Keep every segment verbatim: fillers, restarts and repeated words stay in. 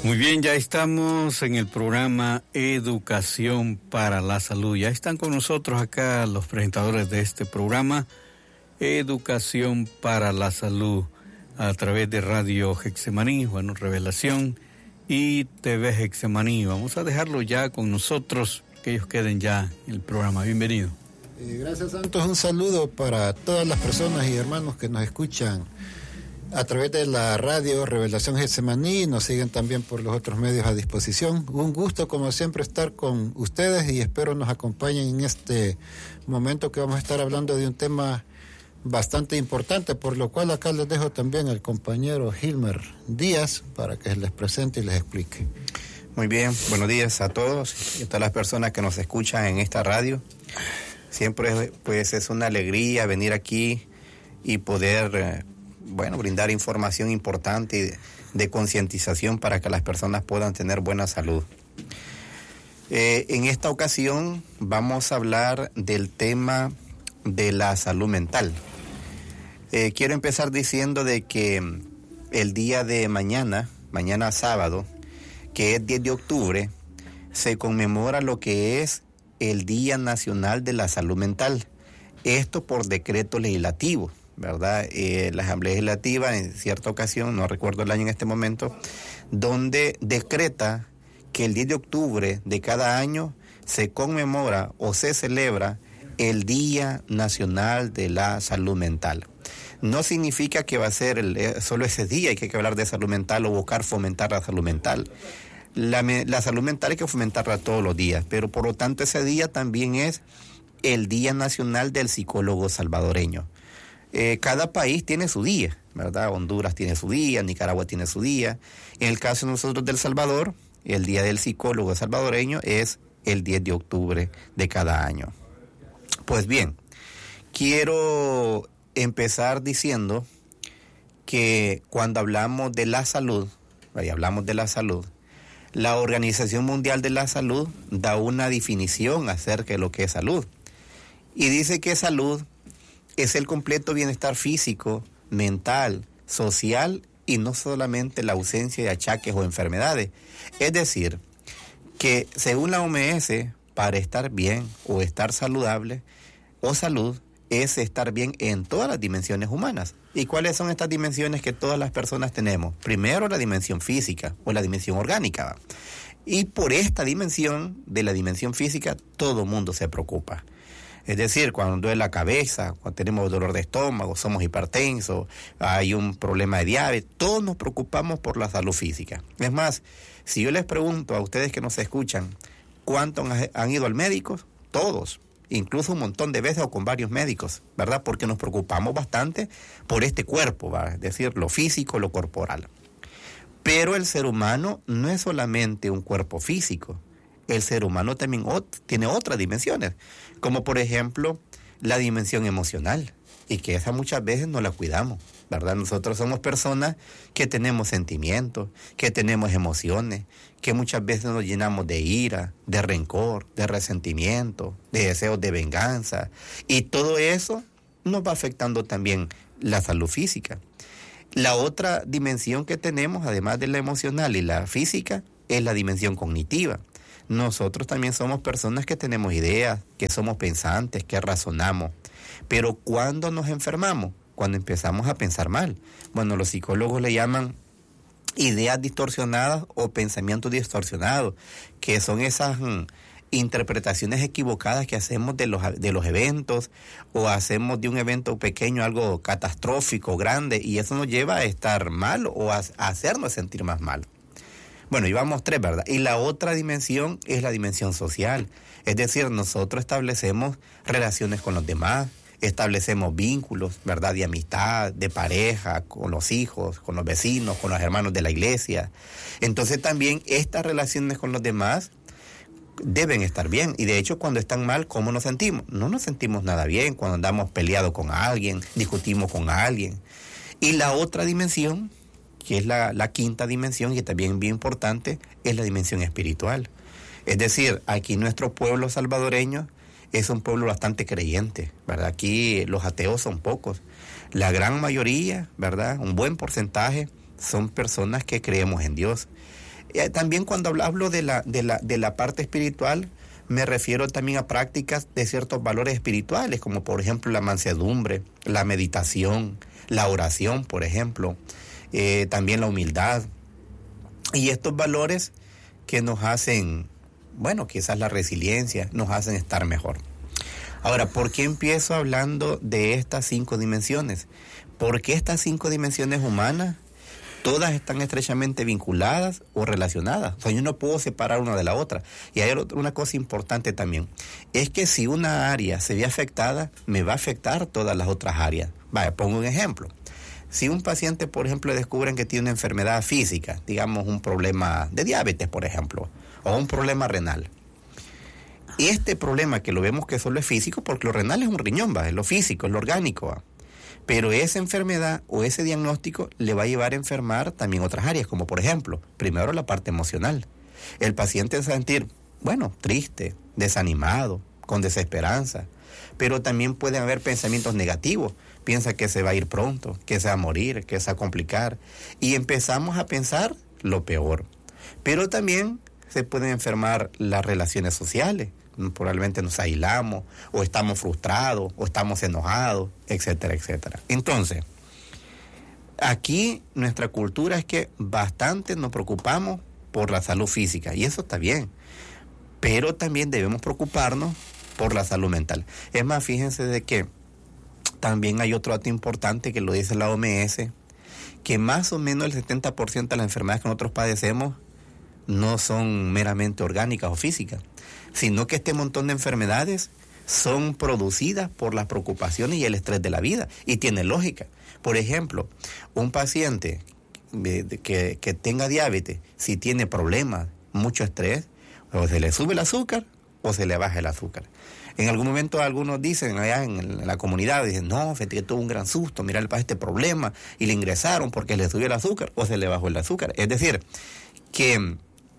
Muy bien, ya estamos en el programa Educación para la Salud. Ya están con nosotros acá los presentadores de este programa, Educación para la Salud, a través de Radio Getsemaní, bueno, Revelación y T V Getsemaní. Vamos a dejarlo ya con nosotros, que ellos queden ya en el programa. Bienvenido. Eh, gracias, Santos. Un saludo para todas las personas y hermanos que nos escuchan a través de la radio Revelación Getsemaní, nos siguen también por los otros medios a disposición. Un gusto, como siempre, estar con ustedes y espero nos acompañen en este momento que vamos a estar hablando de un tema bastante importante, por lo cual acá les dejo también al compañero Gilmer Díaz para que les presente y les explique. Muy bien, buenos días a todos y a todas las personas que nos escuchan en esta radio. Siempre pues es una alegría venir aquí y poder... Eh, bueno, brindar información importante de, de concientización para que las personas puedan tener buena salud. Eh, en esta ocasión vamos a hablar del tema de la salud mental. Eh, quiero empezar diciendo de que el día de mañana, mañana sábado, que es diez de octubre, se conmemora lo que es el Día Nacional de la Salud Mental. Esto por decreto legislativo, ¿verdad? Eh, la Asamblea Legislativa en cierta ocasión, no recuerdo el año en este momento, donde decreta que el diez de octubre de cada año se conmemora o se celebra el Día Nacional de la Salud Mental. No significa que va a ser el, solo ese día y que hay que hablar de salud mental o buscar fomentar la salud mental. La, la salud mental hay que fomentarla todos los días, pero por lo tanto ese día también es el Día Nacional del Psicólogo Salvadoreño. Eh, cada país tiene su día, ¿verdad? Honduras tiene su día, Nicaragua tiene su día. En el caso de nosotros del Salvador, el Día del Psicólogo Salvadoreño es el diez de octubre de cada año. Pues bien, quiero empezar diciendo que cuando hablamos de la salud, y hablamos de la salud, la Organización Mundial de la Salud da una definición acerca de lo que es salud. Y dice que salud es el completo bienestar físico, mental, social y no solamente la ausencia de achaques o enfermedades. Es decir, que según la O M S, para estar bien o estar saludable o salud es estar bien en todas las dimensiones humanas. ¿Y cuáles son estas dimensiones que todas las personas tenemos? Primero, la dimensión física o la dimensión orgánica. Y por esta dimensión de la dimensión física, todo mundo se preocupa. Es decir, cuando duele la cabeza, cuando tenemos dolor de estómago, somos hipertensos, hay un problema de diabetes, todos nos preocupamos por la salud física. Es más, si yo les pregunto a ustedes que nos escuchan, ¿cuántos han ido al médico? Todos, incluso un montón de veces o con varios médicos, ¿verdad? Porque nos preocupamos bastante por este cuerpo, ¿va? Es decir, lo físico, lo corporal. Pero el ser humano no es solamente un cuerpo físico. El ser humano también ot- tiene otras dimensiones, como por ejemplo la dimensión emocional, y que esa muchas veces no la cuidamos, ¿verdad? Nosotros somos personas que tenemos sentimientos, que tenemos emociones, que muchas veces nos llenamos de ira, de rencor, de resentimiento, de deseos de venganza, y todo eso nos va afectando también la salud física. La otra dimensión que tenemos, además de la emocional y la física, es la dimensión cognitiva. Nosotros también somos personas que tenemos ideas, que somos pensantes, que razonamos. Pero ¿cuándo nos enfermamos? Cuando empezamos a pensar mal. Bueno, los psicólogos le llaman ideas distorsionadas o pensamientos distorsionados, que son esas mm, interpretaciones equivocadas que hacemos de los, de los eventos, o hacemos de un evento pequeño algo catastrófico, grande, y eso nos lleva a estar mal o a, a hacernos sentir más mal. Bueno, llevamos tres, ¿verdad? Y la otra dimensión es la dimensión social. Es decir, nosotros establecemos relaciones con los demás, establecemos vínculos, ¿verdad? De amistad, de pareja, con los hijos, con los vecinos, con los hermanos de la iglesia. Entonces también estas relaciones con los demás deben estar bien. Y de hecho, cuando están mal, ¿cómo nos sentimos? No nos sentimos nada bien cuando andamos peleados con alguien, discutimos con alguien. Y la otra dimensión, que es la, la quinta dimensión, y también bien importante, es la dimensión espiritual. Es decir, aquí nuestro pueblo salvadoreño es un pueblo bastante creyente, ¿verdad? Aquí los ateos son pocos. La gran mayoría, ¿verdad? Un buen porcentaje son personas que creemos en Dios. Eh, también cuando hablo, hablo de, la, de, la, de la parte espiritual, me refiero también a prácticas de ciertos valores espirituales, como por ejemplo la mansedumbre, la meditación, la oración, por ejemplo, eh, también la humildad. Y estos valores que nos hacen, bueno, quizás la resiliencia, nos hacen estar mejor. Ahora, ¿por qué empiezo hablando de estas cinco dimensiones? Porque estas cinco dimensiones humanas, todas están estrechamente vinculadas o relacionadas. O sea, yo no puedo separar una de la otra. Y hay una cosa importante también, es que si una área se ve afectada, me va a afectar todas las otras áreas. Vaya, pongo un ejemplo. Si un paciente, por ejemplo, descubren que tiene una enfermedad física, digamos un problema de diabetes, por ejemplo, o un problema renal, y este problema que lo vemos que solo es físico, porque lo renal es un riñón, ¿va? Es lo físico, es lo orgánico, ¿va? Pero esa enfermedad o ese diagnóstico le va a llevar a enfermar también otras áreas, como por ejemplo, primero la parte emocional. El paciente va a sentir, bueno, triste, desanimado, con desesperanza, pero también pueden haber pensamientos negativos. Piensa que se va a ir pronto, que se va a morir, que se va a complicar, y empezamos a pensar lo peor. Pero también se pueden enfermar las relaciones sociales. Probablemente nos aislamos, o estamos frustrados, o estamos enojados, etcétera, etcétera. Entonces, aquí nuestra cultura es que bastante nos preocupamos por la salud física, y eso está bien, pero también debemos preocuparnos por la salud mental. Es más, fíjense de que también hay otro dato importante que lo dice la O M S, que más o menos el setenta por ciento de las enfermedades que nosotros padecemos no son meramente orgánicas o físicas, sino que este montón de enfermedades son producidas por las preocupaciones y el estrés de la vida, y tiene lógica. Por ejemplo, un paciente que, que tenga diabetes, si tiene problemas, mucho estrés, o se le sube el azúcar o se le baja el azúcar. En algún momento algunos dicen allá en la comunidad, dicen, no, fíjate que tuvo un gran susto, mira para este problema, y le ingresaron porque le subió el azúcar o se le bajó el azúcar. Es decir, que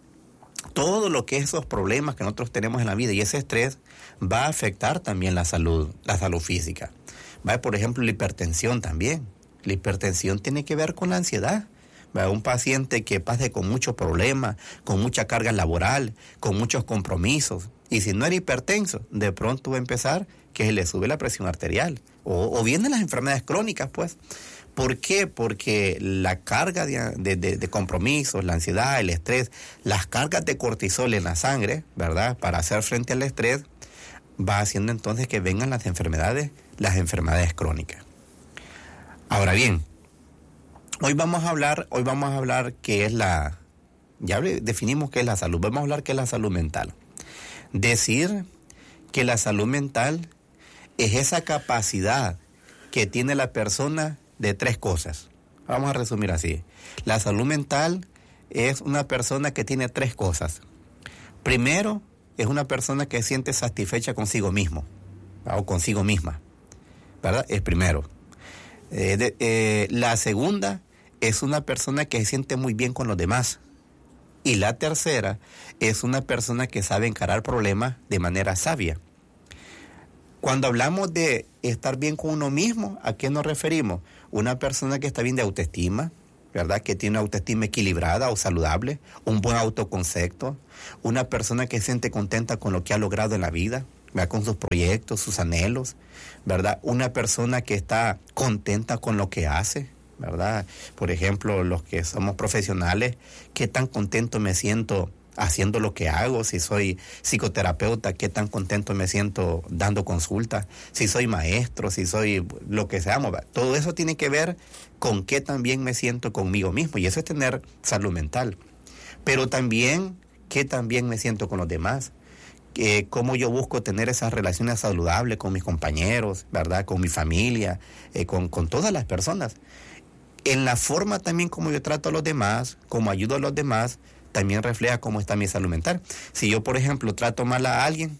todo lo que esos problemas que nosotros tenemos en la vida y ese estrés va a afectar también la salud, la salud física. Va, por ejemplo, la hipertensión también. La hipertensión tiene que ver con la ansiedad. Va, un paciente que pase con muchos problemas, con mucha carga laboral, con muchos compromisos, y si no era hipertenso, de pronto va a empezar que se le sube la presión arterial, o, o vienen las enfermedades crónicas, pues. ¿Por qué? Porque la carga de, de, de, de compromisos, la ansiedad, el estrés, las cargas de cortisol en la sangre, ¿verdad?, para hacer frente al estrés, va haciendo entonces que vengan las enfermedades, las enfermedades crónicas. Ahora bien, hoy vamos a hablar, hoy vamos a hablar qué es la, ya definimos qué es la salud, vamos a hablar qué es la salud mental. Decir que la salud mental es esa capacidad que tiene la persona de tres cosas. Vamos a resumir así. La salud mental es una persona que tiene tres cosas. Primero, es una persona que se siente satisfecha consigo mismo, ¿verdad?, o consigo misma, ¿verdad? Es primero. Eh, de, eh, la segunda es una persona que se siente muy bien con los demás. Y la tercera es una persona que sabe encarar problemas de manera sabia. Cuando hablamos de estar bien con uno mismo, ¿a qué nos referimos? Una persona que está bien de autoestima, ¿verdad?, que tiene una autoestima equilibrada o saludable, un buen autoconcepto, una persona que se siente contenta con lo que ha logrado en la vida, ¿verdad?, con sus proyectos, sus anhelos, ¿verdad? Una persona que está contenta con lo que hace, ¿verdad? Por ejemplo, los que somos profesionales, ¿qué tan contento me siento haciendo lo que hago? Si soy psicoterapeuta, ¿qué tan contento me siento dando consultas? Si soy maestro, si soy lo que seamos, todo eso tiene que ver con qué también me siento conmigo mismo, y eso es tener salud mental. Pero también, qué también me siento con los demás, eh, cómo yo busco tener esas relaciones saludables con mis compañeros, ¿verdad?, con mi familia, eh, con, con todas las personas. En la forma también como yo trato a los demás, como ayudo a los demás, también refleja cómo está mi salud mental. Si yo, por ejemplo, trato mal a alguien,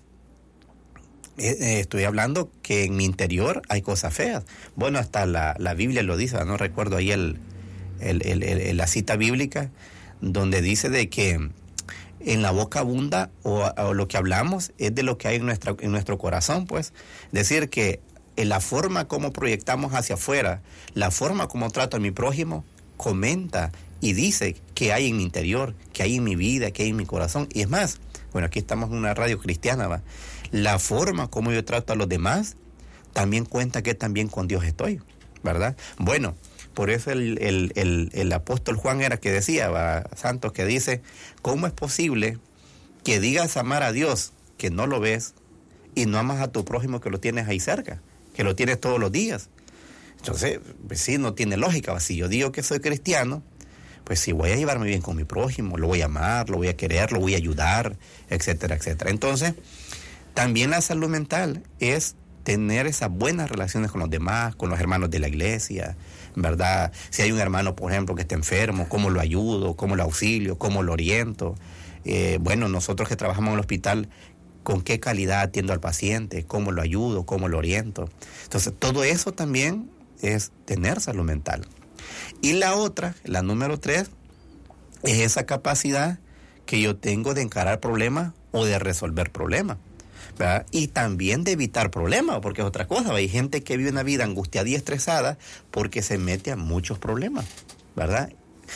eh, eh, estoy hablando que en mi interior hay cosas feas. Bueno, hasta la, la Biblia lo dice, no recuerdo ahí el, el, el, el, la cita bíblica, donde dice de que en la boca abunda, o, o lo que hablamos es de lo que hay en, nuestra, en nuestro corazón, pues. Es decir, que en la forma como proyectamos hacia afuera, la forma como trato a mi prójimo, comenta y dice qué hay en mi interior, qué hay en mi vida, qué hay en mi corazón. Y es más, bueno, aquí estamos en una radio cristiana, ¿va? La forma como yo trato a los demás también cuenta que también con Dios estoy, ¿verdad? Bueno, por eso el, el, el, el apóstol Juan era que decía, ¿va? Santos, que dice, ¿cómo es posible que digas amar a Dios que no lo ves y no amas a tu prójimo que lo tienes ahí cerca, que lo tienes todos los días? Entonces, pues sí, no tiene lógica, ¿va? Si yo digo que soy cristiano, pues sí, voy a llevarme bien con mi prójimo, lo voy a amar, lo voy a querer, lo voy a ayudar, etcétera, etcétera. Entonces, también la salud mental es tener esas buenas relaciones con los demás, con los hermanos de la iglesia, ¿verdad? Si hay un hermano, por ejemplo, que está enfermo, ¿cómo lo ayudo? ¿Cómo lo auxilio? ¿Cómo lo oriento? Eh, bueno, nosotros que trabajamos en el hospital, ¿con qué calidad atiendo al paciente? ¿Cómo lo ayudo? ¿Cómo lo oriento? Entonces, todo eso también es tener salud mental. Y la otra, la número tres, es esa capacidad que yo tengo de encarar problemas o de resolver problemas, ¿verdad? Y también de evitar problemas, porque es otra cosa. Hay gente que vive una vida angustiada y estresada porque se mete a muchos problemas, ¿verdad?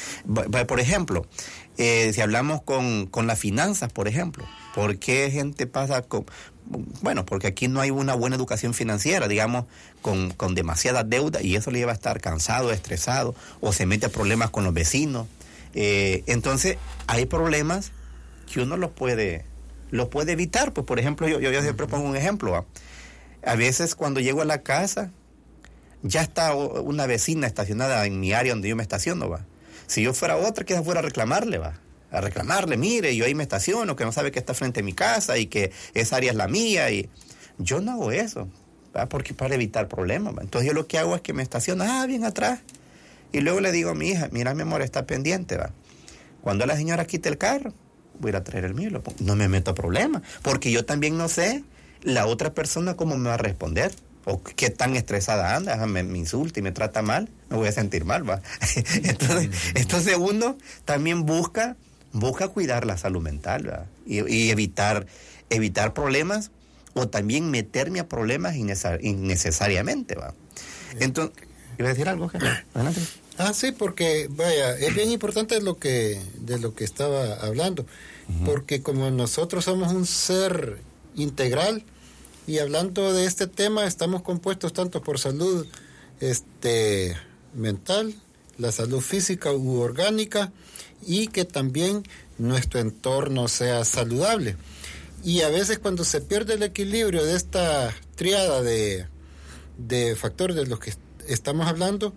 Por ejemplo, eh, si hablamos con, con las finanzas, por ejemplo, ¿por qué gente pasa con...? Bueno, porque aquí no hay una buena educación financiera, digamos, con, con demasiada deuda, y eso le lleva a estar cansado, estresado, o se mete a problemas con los vecinos. Eh, entonces, hay problemas que uno los puede, los puede evitar. Pues, por ejemplo, yo, yo, yo siempre pongo un ejemplo. ¿va? A veces cuando llego a la casa, ya está una vecina estacionada en mi área donde yo me estaciono, ¿va? Si yo fuera otra, quizás fuera a reclamarle, ¿va? A reclamarle, mire, yo ahí me estaciono, que no sabe que está frente a mi casa y que esa área es la mía. Y yo no hago eso, ¿va? Porque para evitar problemas, ¿va? Entonces yo lo que hago es que me estaciono, ah, bien atrás. Y luego le digo a mi hija, mira, mi amor, está pendiente, ¿va? Cuando la señora quite el carro, voy a ir a traer el mío. Lo pongo. No me meto a problemas, porque yo también no sé la otra persona cómo me va a responder. O qué tan estresada anda, me, me insulta y me trata mal, me voy a sentir mal, ¿va? Entonces, entonces uno también busca, busca cuidar la salud mental, ¿va? Y, y evitar, evitar problemas, o también meterme a problemas innecesariamente, ¿va? Entonces, ¿iba a decir algo? Adelante. Ah, sí, porque, vaya, es bien importante lo que, de lo que estaba hablando, uh-huh. Porque como nosotros somos un ser integral, y hablando de este tema, estamos compuestos tanto por salud este, mental, la salud física u orgánica, y que también nuestro entorno sea saludable. Y a veces cuando se pierde el equilibrio de esta triada de, de factores de los que estamos hablando,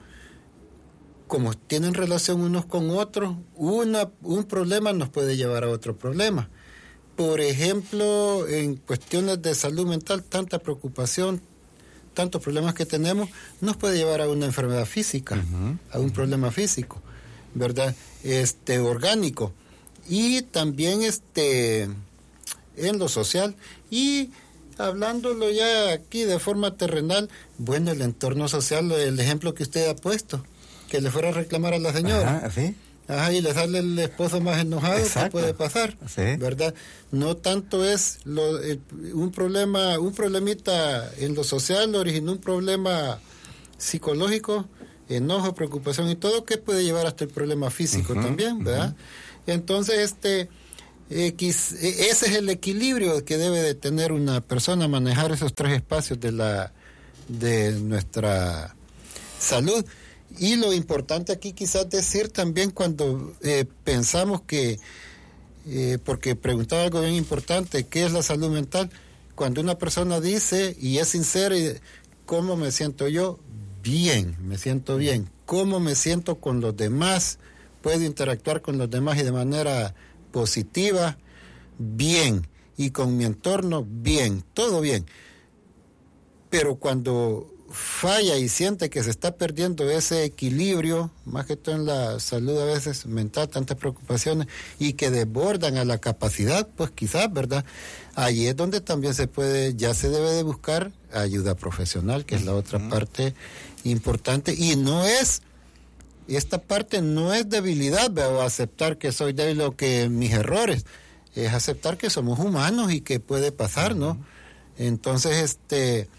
como tienen relación unos con otros, una, un problema nos puede llevar a otro problema. Por ejemplo, en cuestiones de salud mental, tanta preocupación, tantos problemas que tenemos, nos puede llevar a una enfermedad física, uh-huh. a un problema físico, ¿verdad? Este, orgánico. Y también este, en lo social. Y hablándolo ya aquí de forma terrenal, bueno, el entorno social, el ejemplo que usted ha puesto, que le fuera a reclamar a la señora. Ajá, ¿sí? Ajá, y le sale el esposo más enojado. Exacto. ¿Qué puede pasar? Sí. ¿Verdad? No tanto es lo, el, un problema, un problemita en lo social, originó un problema psicológico, enojo, preocupación y todo, que puede llevar hasta el problema físico uh-huh, también, ¿verdad? Uh-huh. Entonces, este, X, ese es el equilibrio que debe de tener una persona, manejar esos tres espacios de la, de nuestra salud. Y lo importante aquí quizás decir también cuando eh, pensamos que, eh, porque preguntaba algo bien importante, ¿qué es la salud mental? Cuando una persona dice y es sincera, ¿cómo me siento yo? Bien, me siento bien. ¿Cómo me siento con los demás? ¿Puedo interactuar con los demás y de manera positiva? Bien. Y con mi entorno, bien, todo bien. Pero cuando falla y siente que se está perdiendo ese equilibrio, más que todo en la salud a veces mental, tantas preocupaciones, y que desbordan a la capacidad, pues quizás, ¿verdad? Ahí es donde también se puede, ya se debe de buscar ayuda profesional, que es la otra parte importante, y no es, esta parte no es debilidad, ¿verdad? O aceptar que soy débil o que mis errores, es aceptar que somos humanos y que puede pasar, ¿no? Entonces, este...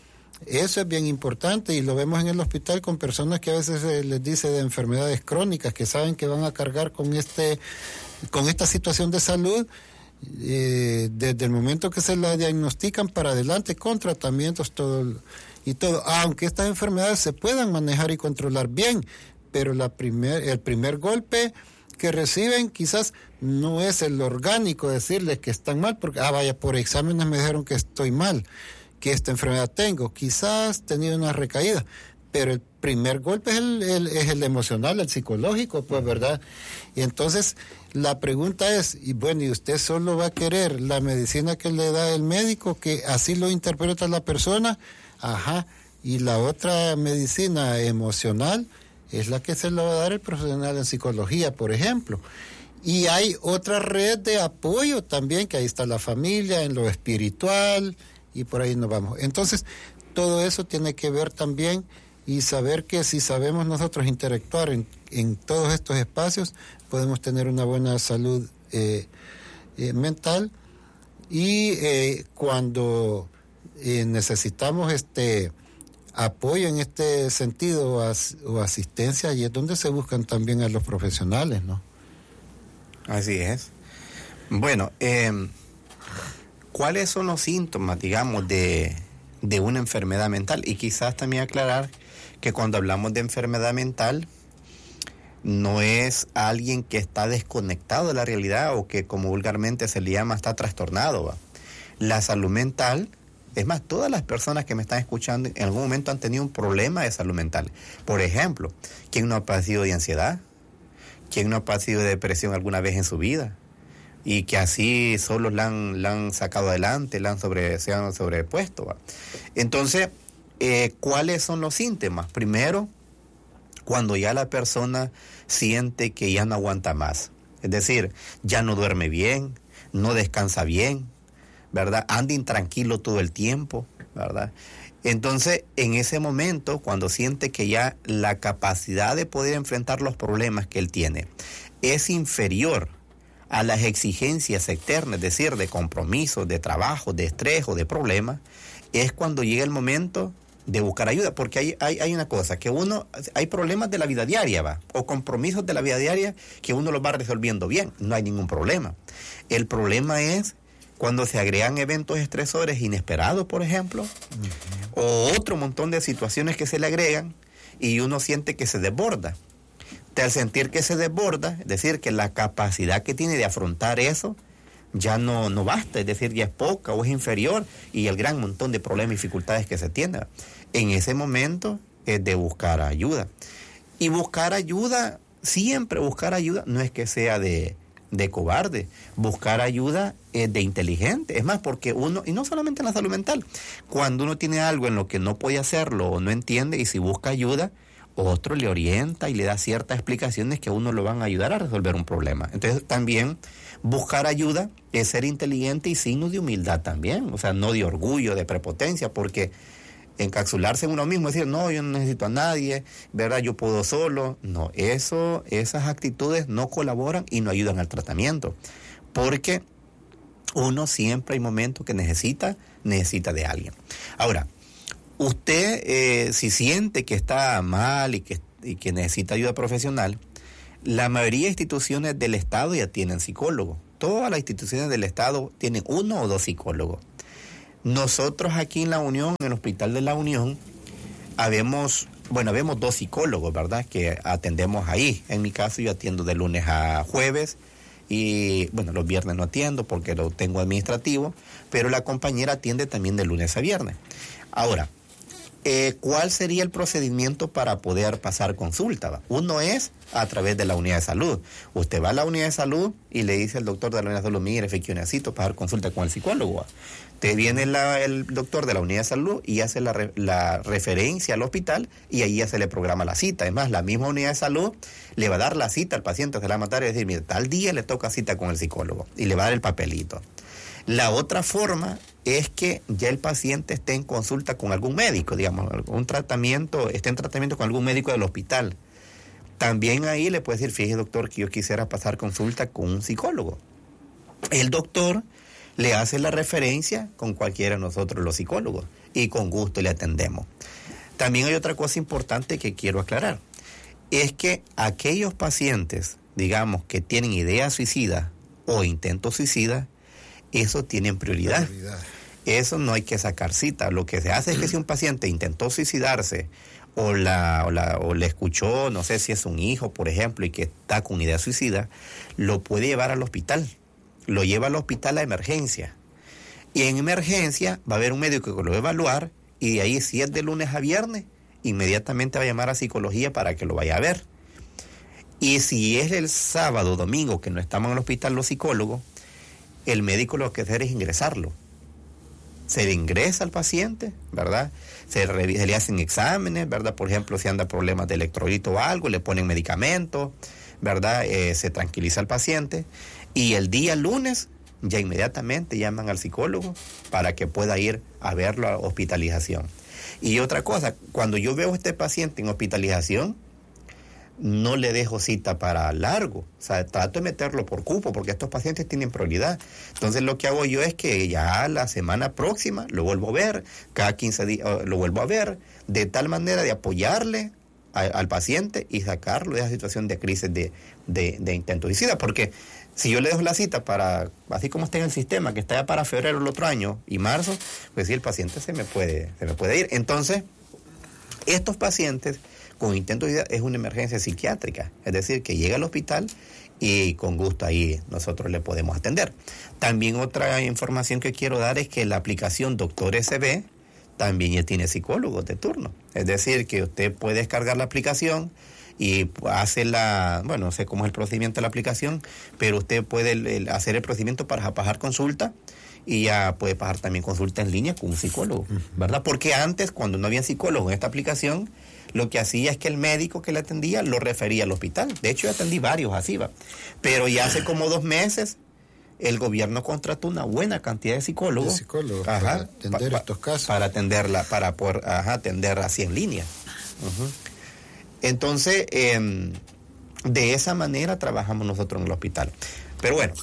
Eso es bien importante y lo vemos en el hospital con personas que a veces se les dice de enfermedades crónicas, que saben que van a cargar con este, con esta situación de salud eh, desde el momento que se la diagnostican para adelante, con tratamientos todo y todo, aunque estas enfermedades se puedan manejar y controlar bien, pero la primer, el primer golpe que reciben quizás no es el orgánico, decirles que están mal, porque, ah, vaya, por exámenes me dijeron que estoy mal, que esta enfermedad tengo, quizás tenía una recaída, pero el primer golpe es el, el, es el emocional, el psicológico, pues, ¿verdad? Y entonces la pregunta es, y bueno, ¿y usted solo va a querer la medicina que le da el médico, que así lo interpreta la persona? Ajá, y la otra medicina emocional es la que se la va a dar el profesional en psicología, por ejemplo. Y hay otra red de apoyo también, que ahí está la familia, en lo espiritual, y por ahí nos vamos. Entonces, todo eso tiene que ver también y saber que si sabemos nosotros interactuar en, en todos estos espacios, podemos tener una buena salud eh, eh, mental y eh, cuando eh, necesitamos este apoyo en este sentido o, as, o asistencia, y es donde se buscan también a los profesionales, ¿no? Así es. Bueno, eh, ¿cuáles son los síntomas, digamos, de, de una enfermedad mental? Y quizás también aclarar que cuando hablamos de enfermedad mental, no es alguien que está desconectado de la realidad o que, como vulgarmente se le llama, está trastornado, ¿va? La salud mental, es más, todas las personas que me están escuchando en algún momento han tenido un problema de salud mental. Por ejemplo, ¿quién no ha padecido de ansiedad? ¿Quién no ha padecido de depresión alguna vez en su vida? Y que así solo la han, la han sacado adelante, la han sobre, se han sobrepuesto, ¿va? Entonces, eh, ¿cuáles son los síntomas? Primero, cuando ya la persona siente que ya no aguanta más. Es decir, ya no duerme bien, no descansa bien, ¿verdad? Anda intranquilo todo el tiempo, ¿verdad? Entonces, en ese momento, cuando siente que ya la capacidad de poder enfrentar los problemas que él tiene es inferior a las exigencias externas, es decir, de compromisos, de trabajo, de estrés o de problemas, es cuando llega el momento de buscar ayuda, porque hay, hay, hay una cosa, que uno, hay problemas de la vida diaria, va, o compromisos de la vida diaria que uno los va resolviendo bien, no hay ningún problema. El problema es cuando se agregan eventos estresores inesperados, por ejemplo, uh-huh. o otro montón de situaciones que se le agregan y uno siente que se desborda. Al sentir que se desborda, es decir, que la capacidad que tiene de afrontar eso ya no, no basta, es decir, ya es poca o es inferior, y el gran montón de problemas y dificultades que se tienen. En ese momento es de buscar ayuda. Y buscar ayuda, siempre buscar ayuda, no es que sea de, de cobarde, buscar ayuda es de inteligente. Es más, porque uno, y no solamente en la salud mental, cuando uno tiene algo en lo que no puede hacerlo o no entiende, y si busca ayuda, otro le orienta y le da ciertas explicaciones que a uno lo van a ayudar a resolver un problema. Entonces también buscar ayuda es ser inteligente y signo de humildad también, o sea, no de orgullo, de prepotencia, porque encapsularse en uno mismo, decir, no, yo no necesito a nadie, ¿verdad? Yo puedo solo. No, eso, esas actitudes no colaboran y no ayudan al tratamiento, porque uno siempre hay momentos que necesita, necesita de alguien. Ahora, usted, eh, si siente que está mal y que, y que necesita ayuda profesional, la mayoría de instituciones del Estado ya tienen psicólogos. Todas las instituciones del Estado tienen uno o dos psicólogos. Nosotros aquí en La Unión, en el Hospital de La Unión, habemos, bueno, habemos dos psicólogos, ¿verdad?, que atendemos ahí. En mi caso, yo atiendo de lunes a jueves y, bueno, los viernes no atiendo porque lo tengo administrativo, pero la compañera atiende también de lunes a viernes. Ahora, Eh, ¿cuál sería el procedimiento para poder pasar consulta? Uno es a través de la unidad de salud. Usted va a la unidad de salud y le dice al doctor de la unidad de salud, mire, que yo necesito pasar consulta con el psicólogo. Te viene la, el doctor de la unidad de salud y hace la, re, la referencia al hospital y ahí ya se le programa la cita. Es más, la misma unidad de salud le va a dar la cita al paciente, se la va a matar y decir, mire, tal día le toca cita con el psicólogo y le va a dar el papelito. La otra forma es que ya el paciente esté en consulta con algún médico, digamos, un tratamiento, esté en tratamiento con algún médico del hospital. También ahí le puede decir, fíjese doctor, que yo quisiera pasar consulta con un psicólogo. El doctor le hace la referencia con cualquiera de nosotros los psicólogos y con gusto le atendemos. También hay otra cosa importante que quiero aclarar, es que aquellos pacientes, digamos, que tienen ideas suicidas o intentos suicidas, eso tienen prioridad. prioridad. Eso no hay que sacar cita. Lo que se hace es que si un paciente intentó suicidarse o, la, o, la, o le escuchó, no sé si es un hijo, por ejemplo, y que está con idea suicida, lo puede llevar al hospital. Lo lleva al hospital a emergencia. Y en emergencia va a haber un médico que lo va a evaluar y de ahí, si es de lunes a viernes, inmediatamente va a llamar a psicología para que lo vaya a ver. Y si es el sábado o domingo que no estamos en el hospital los psicólogos, el médico lo que hace es ingresarlo. Se le ingresa al paciente, ¿verdad? Se, re, se le hacen exámenes, ¿verdad? Por ejemplo, si anda problemas de electrolito o algo, le ponen medicamentos, ¿verdad? Eh, se tranquiliza al paciente. Y el día lunes ya inmediatamente llaman al psicólogo para que pueda ir a verlo a hospitalización. Y otra cosa, cuando yo veo a este paciente en hospitalización, no le dejo cita para largo, o sea, trato de meterlo por cupo, porque estos pacientes tienen prioridad. Entonces lo que hago yo es que ya la semana próxima lo vuelvo a ver, cada quince días lo vuelvo a ver, de tal manera de apoyarle a, al paciente y sacarlo de esa situación de crisis de, de, de intento suicida, porque si yo le dejo la cita para, así como está en el sistema, que está ya para febrero del otro año y marzo, pues sí, el paciente se me puede, se me puede ir. Entonces, estos pacientes con intento de suicidio es una emergencia psiquiátrica, es decir, que llega al hospital y con gusto ahí nosotros le podemos atender. También otra información que quiero dar es que la aplicación Doctor S B también ya tiene psicólogos de turno, es decir, que usted puede descargar la aplicación y hace la, bueno, no sé cómo es el procedimiento de la aplicación, pero usted puede el, el hacer el procedimiento para pagar consulta y ya puede pagar también consulta en línea con un psicólogo, ¿verdad? Porque antes, cuando no había psicólogo en esta aplicación, lo que hacía es que el médico que le atendía lo refería al hospital. De hecho, yo atendí varios así, va. Pero ya hace como dos meses, el gobierno contrató una buena cantidad de psicólogos. De psicólogos ajá, para atender pa, estos casos. Para atenderla, para poder ajá, atender así en línea. Uh-huh. Entonces, eh, de esa manera trabajamos nosotros en el hospital. Pero bueno,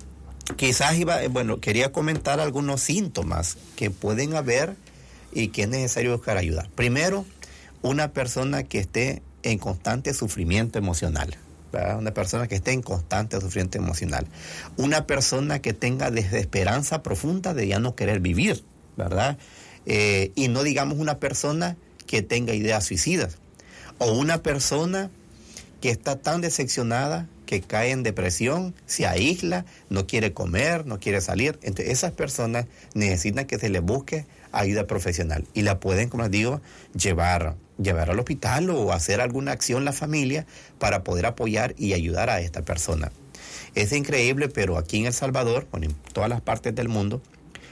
quizás iba, bueno, quería comentar algunos síntomas que pueden haber y que es necesario buscar ayuda. Primero, una persona que esté en constante sufrimiento emocional, ¿verdad? Una persona que esté en constante sufrimiento emocional. Una persona que tenga desesperanza profunda de ya no querer vivir, ¿verdad? Eh, y no digamos una persona que tenga ideas suicidas. O una persona que está tan decepcionada que cae en depresión, se aísla, no quiere comer, no quiere salir. Entonces esas personas necesitan que se les busque ayuda profesional y la pueden, como les digo, llevar, llevar al hospital o hacer alguna acción la familia para poder apoyar y ayudar a esta persona. Es increíble, pero aquí en El Salvador, bueno, en todas las partes del mundo,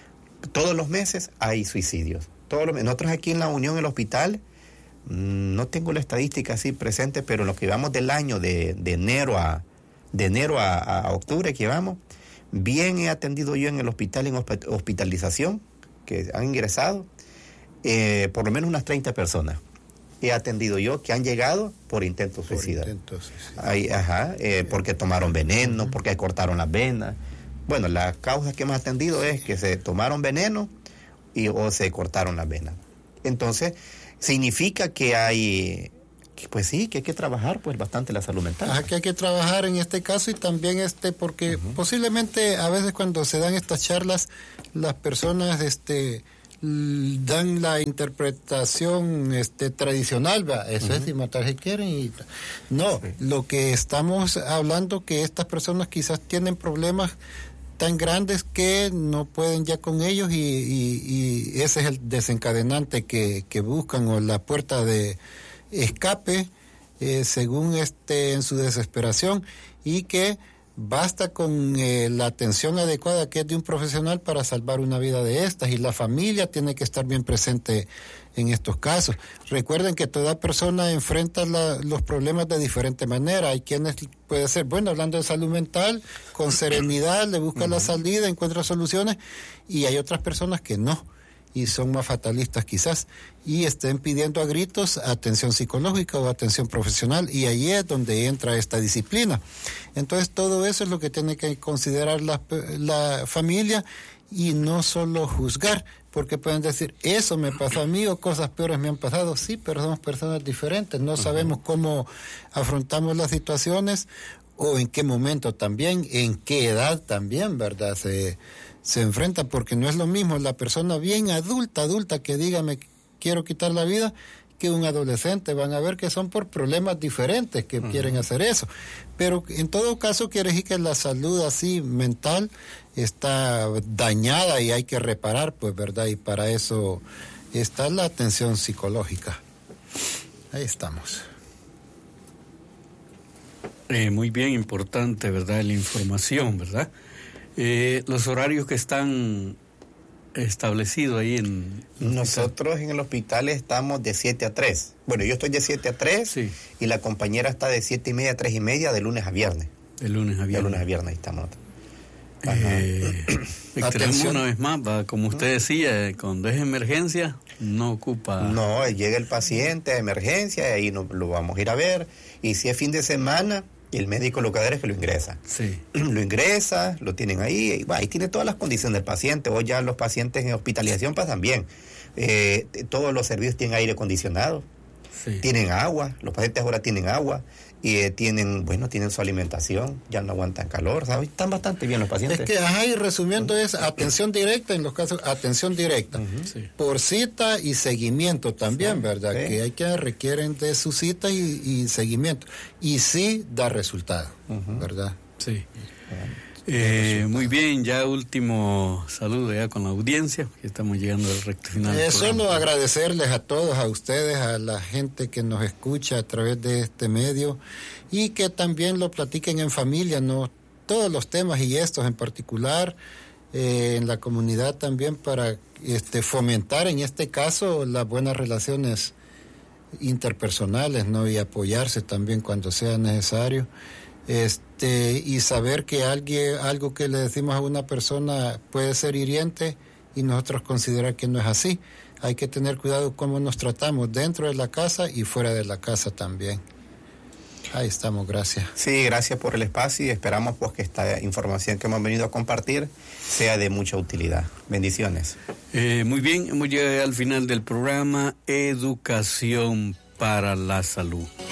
todos los meses hay suicidios. Todos los, nosotros aquí en La Unión, el hospital, no tengo la estadística así presente, pero en lo que llevamos del año de, de enero a de enero a, a octubre que llevamos, bien he atendido yo en el hospital en hospitalización, que han ingresado, eh, por lo menos unas treinta personas. He atendido yo que han llegado por intento suicida. Intento suicida. Ahí, ajá, eh, porque tomaron veneno, uh-huh. porque cortaron las venas. Bueno, la causa que hemos atendido es que se tomaron veneno y, o se cortaron las venas. Entonces, significa que hay, que pues sí, que hay que trabajar pues bastante la salud mental. Ajá, que hay que trabajar en este caso y también este, porque uh-huh. posiblemente a veces cuando se dan estas charlas, las personas este dan la interpretación este tradicional, ¿va? Eso uh-huh. es y matar si quieren y no, sí. Lo que estamos hablando que estas personas quizás tienen problemas tan grandes que no pueden ya con ellos y, y, y ese es el desencadenante que, que buscan o la puerta de escape eh, según este en su desesperación y que basta con eh, la atención adecuada que es de un profesional para salvar una vida de estas y la familia tiene que estar bien presente en estos casos. Recuerden que toda persona enfrenta la, los problemas de diferente manera. Hay quienes puede ser, bueno, hablando de salud mental, con serenidad, le busca uh-huh. la salida, encuentra soluciones y hay otras personas que no. y son más fatalistas quizás, y estén pidiendo a gritos atención psicológica o atención profesional, y ahí es donde entra esta disciplina. Entonces todo eso es lo que tiene que considerar la, la familia, y no solo juzgar, porque pueden decir, eso me pasó a mí o cosas peores me han pasado. Sí, pero somos personas diferentes, no sabemos cómo afrontamos las situaciones o en qué momento también, en qué edad también, ¿verdad? Se, se enfrenta, porque no es lo mismo la persona bien adulta, adulta que diga me quiero quitar la vida, que un adolescente. Van a ver que son por problemas diferentes que uh-huh. quieren hacer eso. Pero en todo caso quiere decir que la salud así mental está dañada y hay que reparar, pues, ¿verdad? Y para eso está la atención psicológica. Ahí estamos. Eh, muy bien, importante, ¿verdad? La información, ¿verdad? Eh, los horarios que están establecido ahí en... Nosotros en el hospital estamos de siete a tres. Bueno, yo estoy de siete a tres sí. y la compañera está de siete y media a tres y media de lunes a viernes. De lunes a viernes. De lunes a viernes, ahí estamos. Eh, Extremo una vez más, va, como usted decía, cuando es emergencia, no ocupa... No, llega el paciente a emergencia y ahí no, lo vamos a ir a ver. Y si es fin de semana... Y el médico lo que hace es que lo ingresa. Sí. Lo ingresa, lo tienen ahí, y, bueno, ahí tiene todas las condiciones del paciente. Hoy ya los pacientes en hospitalización pasan bien. Eh, todos los servicios tienen aire acondicionado, sí. tienen agua, los pacientes ahora tienen agua, y eh, tienen, bueno, tienen su alimentación, ya no aguantan calor, ¿sabes? Están bastante bien los pacientes. Es que, ajá, y resumiendo es atención directa, en los casos, atención directa, uh-huh. sí. por cita y seguimiento también, sí, ¿verdad? Sí. Que hay que requieren de su cita y, y seguimiento. Y sí da resultado, uh-huh. ¿verdad? Sí. Eh, muy bien, ya último saludo ya con la audiencia, que estamos llegando al recto final. Eh, solo agradecerles a todos, a ustedes, a la gente que nos escucha a través de este medio, y que también lo platiquen en familia, no todos los temas y estos en particular, eh, en la comunidad también, para este fomentar en este caso las buenas relaciones interpersonales, ¿no? Y apoyarse también cuando sea necesario. Este, y saber que alguien, algo que le decimos a una persona puede ser hiriente y nosotros considerar que no es así. Hay que tener cuidado cómo nos tratamos dentro de la casa y fuera de la casa también. Ahí estamos, gracias. Sí, gracias por el espacio y esperamos pues que esta información que hemos venido a compartir sea de mucha utilidad. Bendiciones. Eh, muy bien, hemos llegado al final del programa Educación para la Salud.